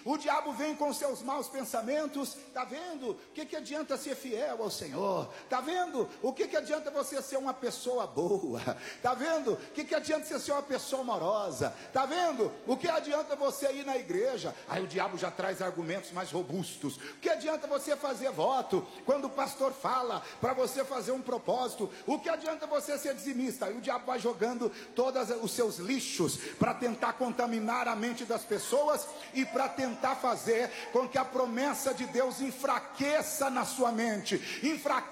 o diabo vem com seus maus pensamentos. Está vendo? O que adianta ser fiel ao Senhor? Está vendo? O que adianta você ser uma pessoa boa? Está vendo? O que adianta você ser uma pessoa amorosa? Está vendo? O que adianta você ir na igreja? Aí o diabo já traz argumentos mais robustos. O que adianta você fazer voto quando o pastor fala para você fazer um propósito? O que adianta você ser dizimista? Aí o diabo vai jogando todos os seus lixos para tentar contaminar a mente das pessoas e para tentar fazer com que a promessa de Deus enfraqueça na sua mente, enfraqueça